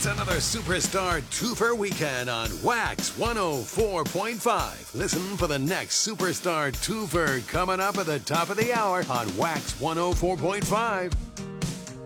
It's another Superstar Twofer weekend on Wax 104.5. Listen for the next Superstar Twofer coming up at the top of the hour on Wax 104.5.